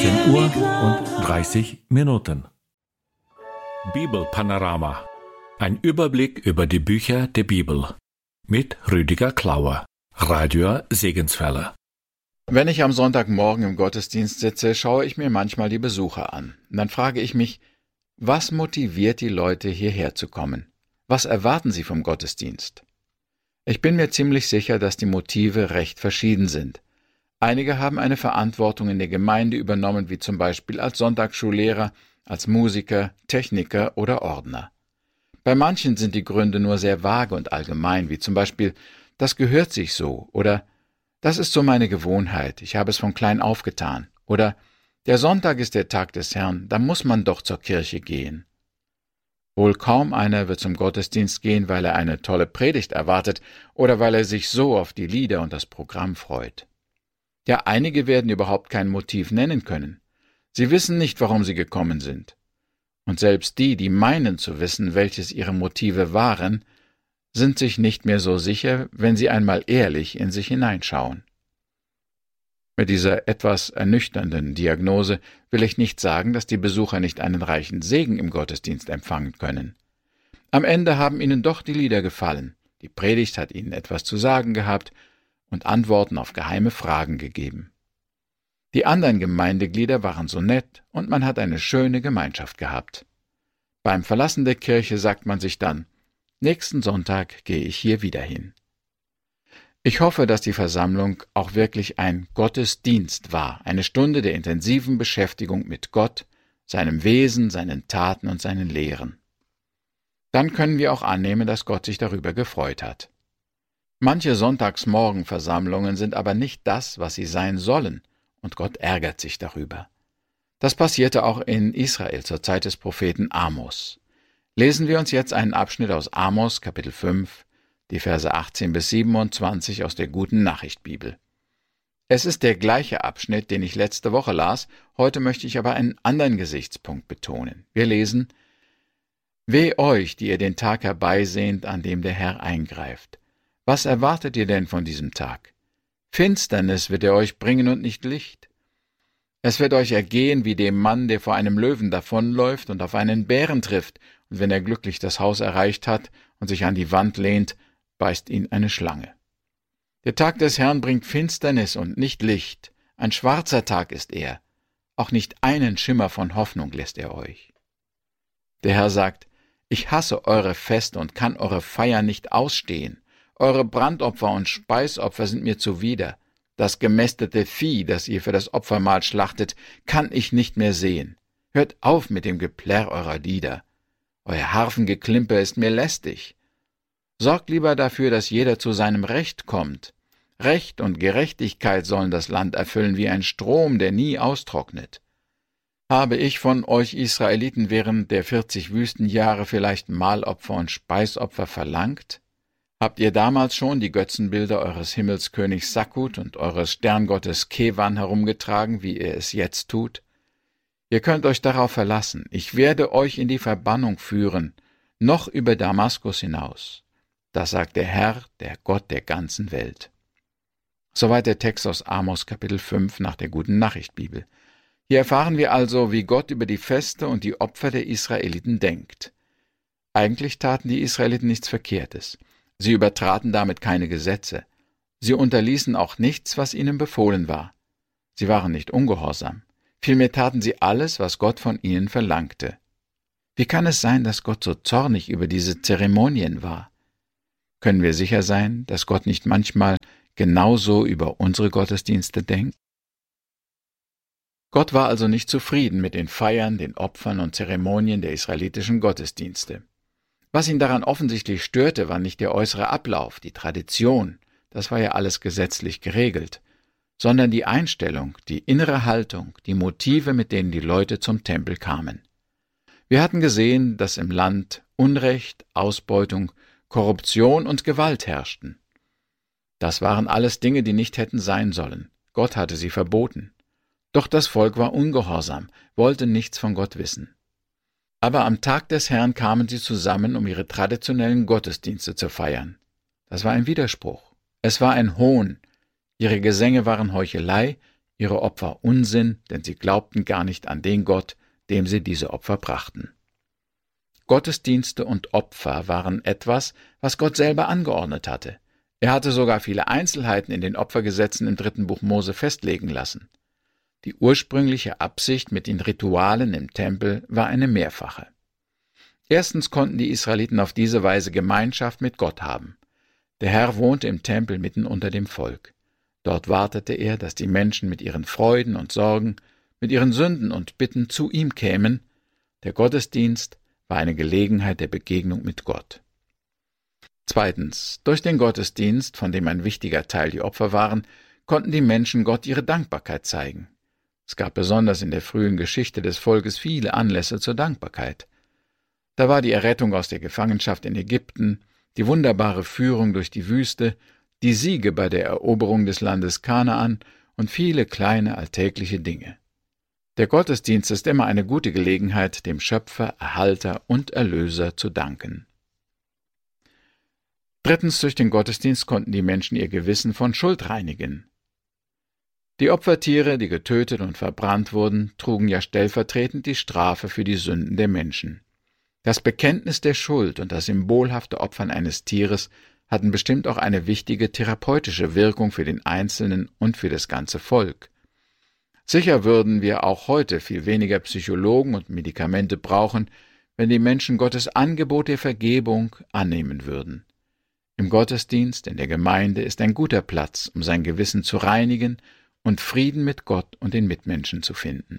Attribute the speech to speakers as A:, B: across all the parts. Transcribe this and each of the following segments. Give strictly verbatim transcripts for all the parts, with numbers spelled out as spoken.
A: achtzehn Uhr und dreißig Minuten. Bibelpanorama. Ein Überblick über die Bücher der Bibel. Mit Rüdiger Klauer, Radio Segenswelle.
B: Wenn ich am Sonntagmorgen im Gottesdienst sitze, schaue ich mir manchmal die Besucher an. Und dann frage ich mich, was motiviert die Leute, hierher zu kommen? Was erwarten sie vom Gottesdienst? Ich bin mir ziemlich sicher, dass die Motive recht verschieden sind. Einige haben eine Verantwortung in der Gemeinde übernommen, wie zum Beispiel als Sonntagsschullehrer, als Musiker, Techniker oder Ordner. Bei manchen sind die Gründe nur sehr vage und allgemein, wie zum Beispiel, das gehört sich so oder das ist so meine Gewohnheit, ich habe es von klein auf getan oder der Sonntag ist der Tag des Herrn, da muss man doch zur Kirche gehen. Wohl kaum einer wird zum Gottesdienst gehen, weil er eine tolle Predigt erwartet oder weil er sich so auf die Lieder und das Programm freut. Ja, einige werden überhaupt kein Motiv nennen können. Sie wissen nicht, warum sie gekommen sind. Und selbst die, die meinen zu wissen, welches ihre Motive waren, sind sich nicht mehr so sicher, wenn sie einmal ehrlich in sich hineinschauen. Mit dieser etwas ernüchternden Diagnose will ich nicht sagen, dass die Besucher nicht einen reichen Segen im Gottesdienst empfangen können. Am Ende haben ihnen doch die Lieder gefallen, die Predigt hat ihnen etwas zu sagen gehabt und Antworten auf geheime Fragen gegeben. Die anderen Gemeindeglieder waren so nett und man hat eine schöne Gemeinschaft gehabt. Beim Verlassen der Kirche sagt man sich dann, nächsten Sonntag gehe ich hier wieder hin. Ich hoffe, dass die Versammlung auch wirklich ein Gottesdienst war, eine Stunde der intensiven Beschäftigung mit Gott, seinem Wesen, seinen Taten und seinen Lehren. Dann können wir auch annehmen, dass Gott sich darüber gefreut hat. Manche Sonntagsmorgenversammlungen sind aber nicht das, was sie sein sollen, und Gott ärgert sich darüber. Das passierte auch in Israel zur Zeit des Propheten Amos. Lesen wir uns jetzt einen Abschnitt aus Amos, Kapitel fünf, die Verse achtzehn bis siebenundzwanzig aus der Guten Nachricht Bibel. Es ist der gleiche Abschnitt, den ich letzte Woche las, heute möchte ich aber einen anderen Gesichtspunkt betonen. Wir lesen, Weh euch, die ihr den Tag herbeisehnt, an dem der Herr eingreift. Was erwartet ihr denn von diesem Tag? Finsternis wird er euch bringen und nicht Licht. Es wird euch ergehen wie dem Mann, der vor einem Löwen davonläuft und auf einen Bären trifft, und wenn er glücklich das Haus erreicht hat und sich an die Wand lehnt, beißt ihn eine Schlange. Der Tag des Herrn bringt Finsternis und nicht Licht. Ein schwarzer Tag ist er. Auch nicht einen Schimmer von Hoffnung lässt er euch. Der Herr sagt, ich hasse eure Feste und kann eure Feiern nicht ausstehen. Eure Brandopfer und Speisopfer sind mir zuwider. Das gemästete Vieh, das ihr für das Opfermahl schlachtet, kann ich nicht mehr sehen. Hört auf mit dem Geplärr eurer Lieder. Euer Harfengeklimper ist mir lästig. Sorgt lieber dafür, dass jeder zu seinem Recht kommt. Recht und Gerechtigkeit sollen das Land erfüllen wie ein Strom, der nie austrocknet. Habe ich von euch Israeliten während der vierzig Wüstenjahre vielleicht Mahlopfer und Speisopfer verlangt? Habt ihr damals schon die Götzenbilder eures Himmelskönigs Sakkut und eures Sterngottes Kewan herumgetragen, wie ihr es jetzt tut? Ihr könnt euch darauf verlassen, ich werde euch in die Verbannung führen, noch über Damaskus hinaus. Das sagt der Herr, der Gott der ganzen Welt. Soweit der Text aus Amos Kapitel fünf nach der Guten Nachricht Bibel. Hier erfahren wir also, wie Gott über die Feste und die Opfer der Israeliten denkt. Eigentlich taten die Israeliten nichts Verkehrtes. Sie übertraten damit keine Gesetze. Sie unterließen auch nichts, was ihnen befohlen war. Sie waren nicht ungehorsam. Vielmehr taten sie alles, was Gott von ihnen verlangte. Wie kann es sein, dass Gott so zornig über diese Zeremonien war? Können wir sicher sein, dass Gott nicht manchmal genauso über unsere Gottesdienste denkt? Gott war also nicht zufrieden mit den Feiern, den Opfern und Zeremonien der israelitischen Gottesdienste. Was ihn daran offensichtlich störte, war nicht der äußere Ablauf, die Tradition, das war ja alles gesetzlich geregelt, sondern die Einstellung, die innere Haltung, die Motive, mit denen die Leute zum Tempel kamen. Wir hatten gesehen, dass im Land Unrecht, Ausbeutung, Korruption und Gewalt herrschten. Das waren alles Dinge, die nicht hätten sein sollen. Gott hatte sie verboten. Doch das Volk war ungehorsam, wollte nichts von Gott wissen. Aber am Tag des Herrn kamen sie zusammen, um ihre traditionellen Gottesdienste zu feiern. Das war ein Widerspruch. Es war ein Hohn. Ihre Gesänge waren Heuchelei, ihre Opfer Unsinn, denn sie glaubten gar nicht an den Gott, dem sie diese Opfer brachten. Gottesdienste und Opfer waren etwas, was Gott selber angeordnet hatte. Er hatte sogar viele Einzelheiten in den Opfergesetzen im dritten Buch Mose festlegen lassen. Die ursprüngliche Absicht mit den Ritualen im Tempel war eine mehrfache. Erstens konnten die Israeliten auf diese Weise Gemeinschaft mit Gott haben. Der Herr wohnte im Tempel mitten unter dem Volk. Dort wartete er, dass die Menschen mit ihren Freuden und Sorgen, mit ihren Sünden und Bitten zu ihm kämen. Der Gottesdienst war eine Gelegenheit der Begegnung mit Gott. Zweitens, durch den Gottesdienst, von dem ein wichtiger Teil die Opfer waren, konnten die Menschen Gott ihre Dankbarkeit zeigen. Es gab besonders in der frühen Geschichte des Volkes viele Anlässe zur Dankbarkeit. Da war die Errettung aus der Gefangenschaft in Ägypten, die wunderbare Führung durch die Wüste, die Siege bei der Eroberung des Landes Kanaan und viele kleine alltägliche Dinge. Der Gottesdienst ist immer eine gute Gelegenheit, dem Schöpfer, Erhalter und Erlöser zu danken. Drittens, durch den Gottesdienst konnten die Menschen ihr Gewissen von Schuld reinigen. Die Opfertiere, die getötet und verbrannt wurden, trugen ja stellvertretend die Strafe für die Sünden der Menschen. Das Bekenntnis der Schuld und das symbolhafte Opfern eines Tieres hatten bestimmt auch eine wichtige therapeutische Wirkung für den Einzelnen und für das ganze Volk. Sicher würden wir auch heute viel weniger Psychologen und Medikamente brauchen, wenn die Menschen Gottes Angebot der Vergebung annehmen würden. Im Gottesdienst, in der Gemeinde ist ein guter Platz, um sein Gewissen zu reinigen und Frieden mit Gott und den Mitmenschen zu finden.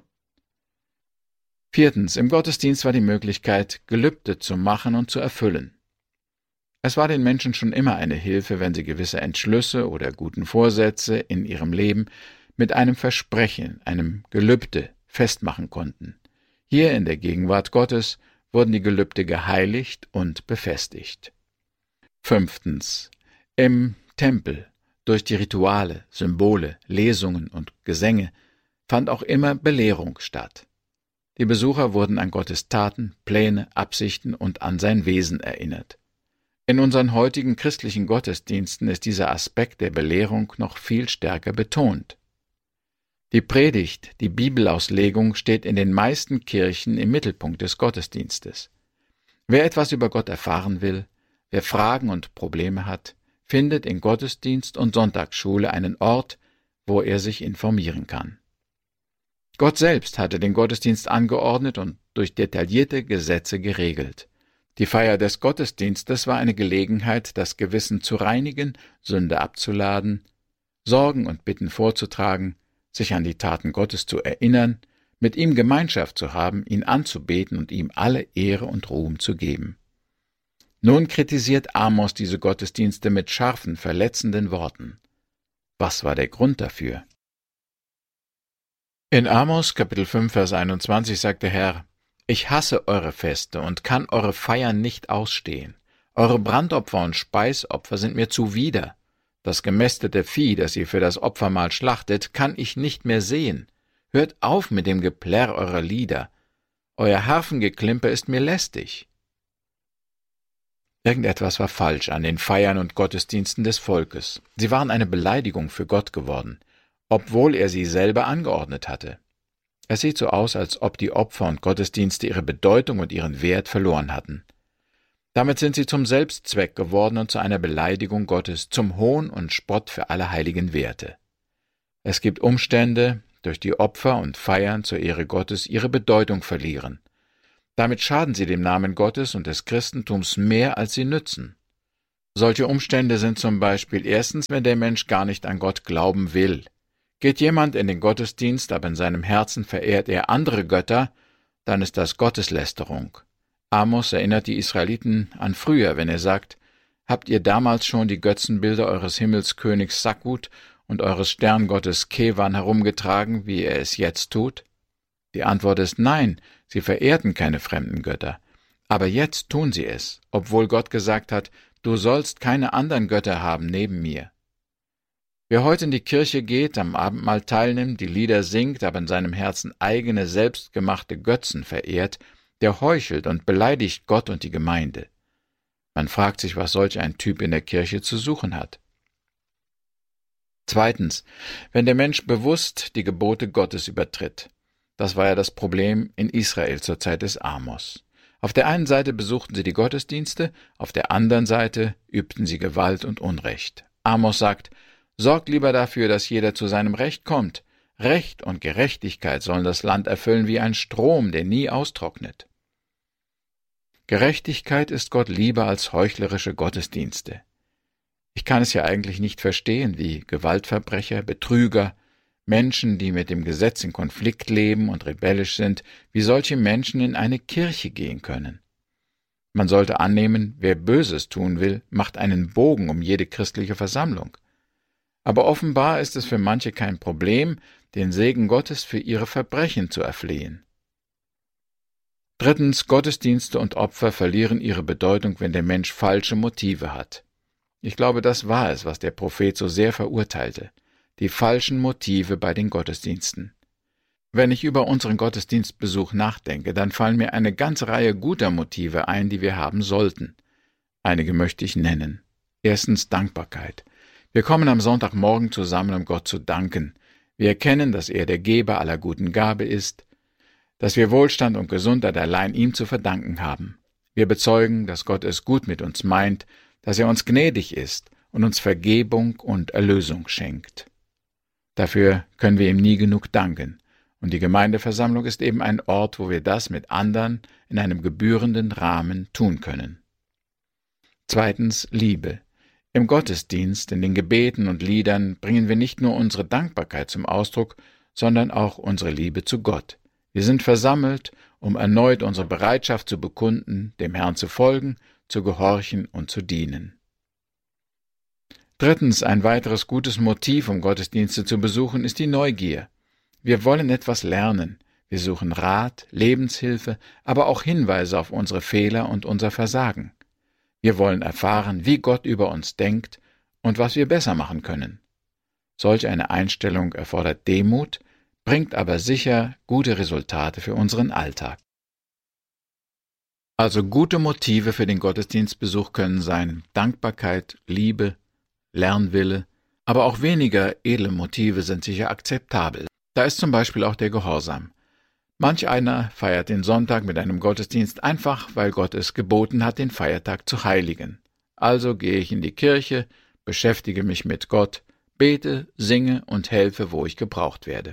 B: Viertens, im Gottesdienst war die Möglichkeit, Gelübde zu machen und zu erfüllen. Es war den Menschen schon immer eine Hilfe, wenn sie gewisse Entschlüsse oder guten Vorsätze in ihrem Leben mit einem Versprechen, einem Gelübde festmachen konnten. Hier in der Gegenwart Gottes wurden die Gelübde geheiligt und befestigt. Fünftens, im Tempel, durch die Rituale, Symbole, Lesungen und Gesänge, fand auch immer Belehrung statt. Die Besucher wurden an Gottes Taten, Pläne, Absichten und an sein Wesen erinnert. In unseren heutigen christlichen Gottesdiensten ist dieser Aspekt der Belehrung noch viel stärker betont. Die Predigt, die Bibelauslegung steht in den meisten Kirchen im Mittelpunkt des Gottesdienstes. Wer etwas über Gott erfahren will, wer Fragen und Probleme hat, findet in Gottesdienst und Sonntagsschule einen Ort, wo er sich informieren kann. Gott selbst hatte den Gottesdienst angeordnet und durch detaillierte Gesetze geregelt. Die Feier des Gottesdienstes war eine Gelegenheit, das Gewissen zu reinigen, Sünde abzuladen, Sorgen und Bitten vorzutragen, sich an die Taten Gottes zu erinnern, mit ihm Gemeinschaft zu haben, ihn anzubeten und ihm alle Ehre und Ruhm zu geben. Nun kritisiert Amos diese Gottesdienste mit scharfen, verletzenden Worten. Was war der Grund dafür? In Amos Kapitel fünf, Vers einundzwanzig sagt der Herr: Ich hasse eure Feste und kann eure Feiern nicht ausstehen. Eure Brandopfer und Speisopfer sind mir zuwider. Das gemästete Vieh, das ihr für das Opfermahl schlachtet, kann ich nicht mehr sehen. Hört auf mit dem Geplärr eurer Lieder. Euer Harfengeklimper ist mir lästig. Irgendetwas war falsch an den Feiern und Gottesdiensten des Volkes. Sie waren eine Beleidigung für Gott geworden, obwohl er sie selber angeordnet hatte. Es sieht so aus, als ob die Opfer und Gottesdienste ihre Bedeutung und ihren Wert verloren hatten. Damit sind sie zum Selbstzweck geworden und zu einer Beleidigung Gottes, zum Hohn und Spott für alle heiligen Werte. Es gibt Umstände, durch die Opfer und Feiern zur Ehre Gottes ihre Bedeutung verlieren. Damit schaden sie dem Namen Gottes und des Christentums mehr, als sie nützen. Solche Umstände sind zum Beispiel erstens, wenn der Mensch gar nicht an Gott glauben will. Geht jemand in den Gottesdienst, aber in seinem Herzen verehrt er andere Götter, dann ist das Gotteslästerung. Amos erinnert die Israeliten an früher, wenn er sagt: Habt ihr damals schon die Götzenbilder eures Himmelskönigs Sakut und eures Sterngottes Kewan herumgetragen, wie er es jetzt tut? Die Antwort ist nein, sie verehrten keine fremden Götter. Aber jetzt tun sie es, obwohl Gott gesagt hat: Du sollst keine anderen Götter haben neben mir. Wer heute in die Kirche geht, am Abendmahl teilnimmt, die Lieder singt, aber in seinem Herzen eigene, selbstgemachte Götzen verehrt, der heuchelt und beleidigt Gott und die Gemeinde. Man fragt sich, was solch ein Typ in der Kirche zu suchen hat. Zweitens, wenn der Mensch bewusst die Gebote Gottes übertritt. Das war ja das Problem in Israel zur Zeit des Amos. Auf der einen Seite besuchten sie die Gottesdienste, auf der anderen Seite übten sie Gewalt und Unrecht. Amos sagt, sorgt lieber dafür, dass jeder zu seinem Recht kommt. Recht und Gerechtigkeit sollen das Land erfüllen wie ein Strom, der nie austrocknet. Gerechtigkeit ist Gott lieber als heuchlerische Gottesdienste. Ich kann es ja eigentlich nicht verstehen, wie Gewaltverbrecher, Betrüger, Menschen, die mit dem Gesetz in Konflikt leben und rebellisch sind, wie solche Menschen in eine Kirche gehen können. Man sollte annehmen, wer Böses tun will, macht einen Bogen um jede christliche Versammlung. Aber offenbar ist es für manche kein Problem, den Segen Gottes für ihre Verbrechen zu erflehen. Drittens, Gottesdienste und Opfer verlieren ihre Bedeutung, wenn der Mensch falsche Motive hat. Ich glaube, das war es, was der Prophet so sehr verurteilte, die falschen Motive bei den Gottesdiensten. Wenn ich über unseren Gottesdienstbesuch nachdenke, dann fallen mir eine ganze Reihe guter Motive ein, die wir haben sollten. Einige möchte ich nennen. Erstens Dankbarkeit. Wir kommen am Sonntagmorgen zusammen, um Gott zu danken. Wir erkennen, dass er der Geber aller guten Gabe ist, dass wir Wohlstand und Gesundheit allein ihm zu verdanken haben. Wir bezeugen, dass Gott es gut mit uns meint, dass er uns gnädig ist und uns Vergebung und Erlösung schenkt. Dafür können wir ihm nie genug danken, und die Gemeindeversammlung ist eben ein Ort, wo wir das mit anderen in einem gebührenden Rahmen tun können. Zweitens Liebe. Im Gottesdienst, in den Gebeten und Liedern bringen wir nicht nur unsere Dankbarkeit zum Ausdruck, sondern auch unsere Liebe zu Gott. Wir sind versammelt, um erneut unsere Bereitschaft zu bekunden, dem Herrn zu folgen, zu gehorchen und zu dienen. Drittens, ein weiteres gutes Motiv, um Gottesdienste zu besuchen, ist die Neugier. Wir wollen etwas lernen. Wir suchen Rat, Lebenshilfe, aber auch Hinweise auf unsere Fehler und unser Versagen. Wir wollen erfahren, wie Gott über uns denkt und was wir besser machen können. Solch eine Einstellung erfordert Demut, bringt aber sicher gute Resultate für unseren Alltag. Also gute Motive für den Gottesdienstbesuch können sein Dankbarkeit, Liebe, Lernwille, aber auch weniger edle Motive sind sicher akzeptabel. Da ist zum Beispiel auch der Gehorsam. Manch einer feiert den Sonntag mit einem Gottesdienst einfach, weil Gott es geboten hat, den Feiertag zu heiligen. Also gehe ich in die Kirche, beschäftige mich mit Gott, bete, singe und helfe, wo ich gebraucht werde.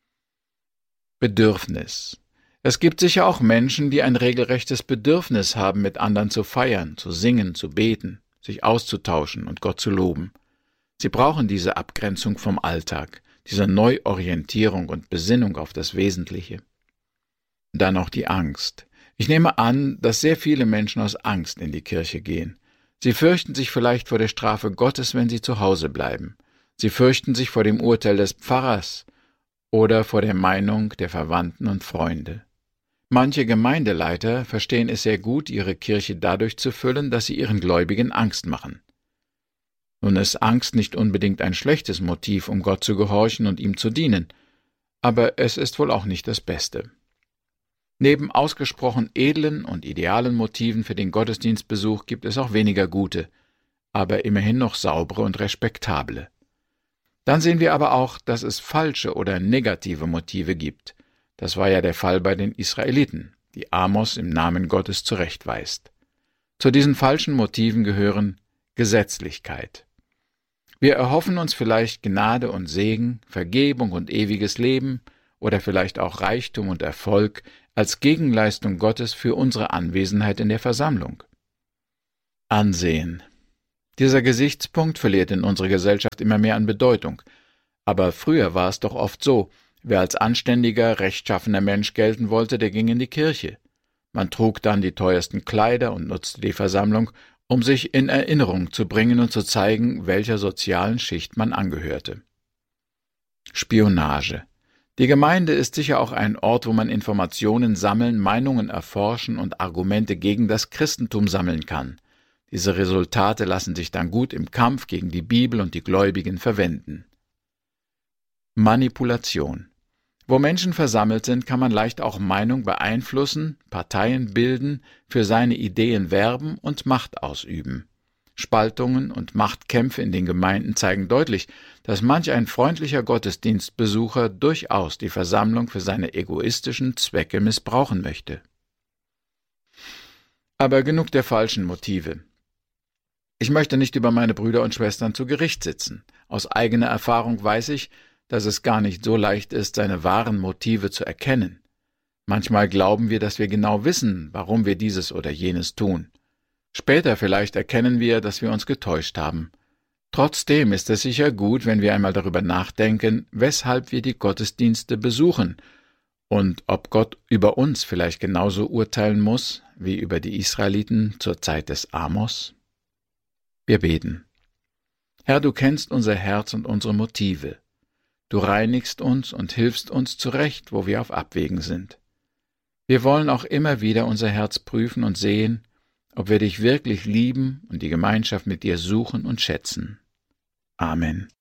B: Bedürfnis. Es gibt sicher auch Menschen, die ein regelrechtes Bedürfnis haben, mit anderen zu feiern, zu singen, zu beten, sich auszutauschen und Gott zu loben. Sie brauchen diese Abgrenzung vom Alltag, diese Neuorientierung und Besinnung auf das Wesentliche. Dann noch die Angst. Ich nehme an, dass sehr viele Menschen aus Angst in die Kirche gehen. Sie fürchten sich vielleicht vor der Strafe Gottes, wenn sie zu Hause bleiben. Sie fürchten sich vor dem Urteil des Pfarrers oder vor der Meinung der Verwandten und Freunde. Manche Gemeindeleiter verstehen es sehr gut, ihre Kirche dadurch zu füllen, dass sie ihren Gläubigen Angst machen. Nun ist Angst nicht unbedingt ein schlechtes Motiv, um Gott zu gehorchen und ihm zu dienen, aber es ist wohl auch nicht das Beste. Neben ausgesprochen edlen und idealen Motiven für den Gottesdienstbesuch gibt es auch weniger gute, aber immerhin noch saubere und respektable. Dann sehen wir aber auch, dass es falsche oder negative Motive gibt. Das war ja der Fall bei den Israeliten, die Amos im Namen Gottes zurechtweist. Zu diesen falschen Motiven gehören Gesetzlichkeit. Wir erhoffen uns vielleicht Gnade und Segen, Vergebung und ewiges Leben oder vielleicht auch Reichtum und Erfolg als Gegenleistung Gottes für unsere Anwesenheit in der Versammlung. Ansehen. Dieser Gesichtspunkt verliert in unserer Gesellschaft immer mehr an Bedeutung. Aber früher war es doch oft so, wer als anständiger, rechtschaffener Mensch gelten wollte, der ging in die Kirche. Man trug dann die teuersten Kleider und nutzte die Versammlung, um sich in Erinnerung zu bringen und zu zeigen, welcher sozialen Schicht man angehörte. Spionage. Die Gemeinde ist sicher auch ein Ort, wo man Informationen sammeln, Meinungen erforschen und Argumente gegen das Christentum sammeln kann. Diese Resultate lassen sich dann gut im Kampf gegen die Bibel und die Gläubigen verwenden. Manipulation. Wo Menschen versammelt sind, kann man leicht auch Meinung beeinflussen, Parteien bilden, für seine Ideen werben und Macht ausüben. Spaltungen und Machtkämpfe in den Gemeinden zeigen deutlich, dass manch ein freundlicher Gottesdienstbesucher durchaus die Versammlung für seine egoistischen Zwecke missbrauchen möchte. Aber genug der falschen Motive. Ich möchte nicht über meine Brüder und Schwestern zu Gericht sitzen. Aus eigener Erfahrung weiß ich, dass es gar nicht so leicht ist, seine wahren Motive zu erkennen. Manchmal glauben wir, dass wir genau wissen, warum wir dieses oder jenes tun. Später vielleicht erkennen wir, dass wir uns getäuscht haben. Trotzdem ist es sicher gut, wenn wir einmal darüber nachdenken, weshalb wir die Gottesdienste besuchen und ob Gott über uns vielleicht genauso urteilen muss wie über die Israeliten zur Zeit des Amos. Wir beten. Herr, du kennst unser Herz und unsere Motive. Du reinigst uns und hilfst uns zurecht, wo wir auf Abwägen sind. Wir wollen auch immer wieder unser Herz prüfen und sehen, ob wir dich wirklich lieben und die Gemeinschaft mit dir suchen und schätzen. Amen.